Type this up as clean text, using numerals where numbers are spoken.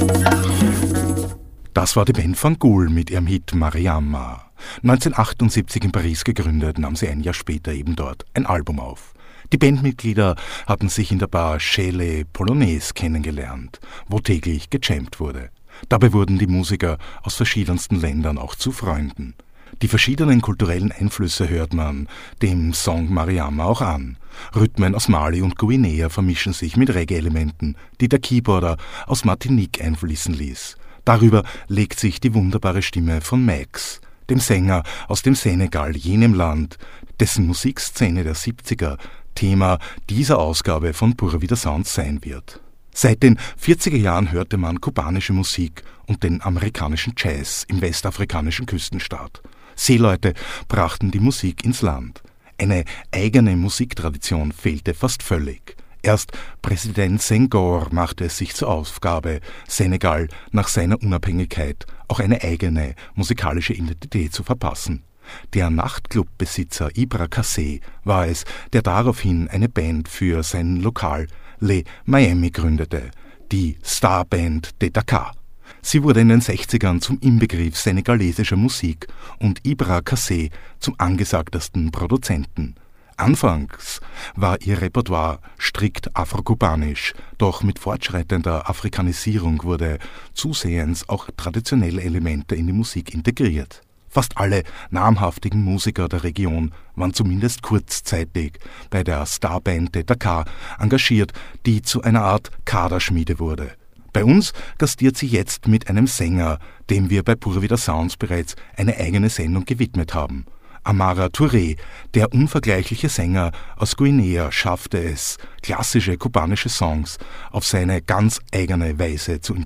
Das war die Band Van Gool mit ihrem Hit Mariama. 1978 in Paris gegründet, nahm sie ein Jahr später eben dort ein Album auf. Die Bandmitglieder hatten sich in der Bar Chez les Polonais kennengelernt, wo täglich gejammt wurde. Dabei wurden die Musiker aus verschiedensten Ländern auch zu Freunden. Die verschiedenen kulturellen Einflüsse hört man dem Song Mariama auch an. Rhythmen aus Mali und Guinea vermischen sich mit Reggae-Elementen, die der Keyboarder aus Martinique einfließen ließ. Darüber legt sich die wunderbare Stimme von Max, dem Sänger aus dem Senegal, jenem Land, dessen Musikszene der 70er Thema dieser Ausgabe von Pura Vida Sound sein wird. Seit den 40er Jahren hörte man kubanische Musik und den amerikanischen Jazz im westafrikanischen Küstenstaat. Seeleute brachten die Musik ins Land. Eine eigene Musiktradition fehlte fast völlig. Erst Präsident Senghor machte es sich zur Aufgabe, Senegal nach seiner Unabhängigkeit auch eine eigene musikalische Identität zu verpassen. Der Nachtclubbesitzer Ibra Kassé war es, der daraufhin eine Band für sein Lokal Les Miami gründete, die Starband de Dakar. Sie wurde in den 60ern zum Inbegriff senegalesischer Musik und Ibra Kassé zum angesagtesten Produzenten. Anfangs war ihr Repertoire strikt afrokubanisch, doch mit fortschreitender Afrikanisierung wurde zusehends auch traditionelle Elemente in die Musik integriert. Fast alle namhaftigen Musiker der Region waren zumindest kurzzeitig bei der Starband de Dakar engagiert, die zu einer Art Kaderschmiede wurde. Bei uns gastiert sie jetzt mit einem Sänger, dem wir bei Pura Vida Sounds bereits eine eigene Sendung gewidmet haben. Amara Touré, der unvergleichliche Sänger aus Guinea, schaffte es, klassische kubanische Songs auf seine ganz eigene Weise zu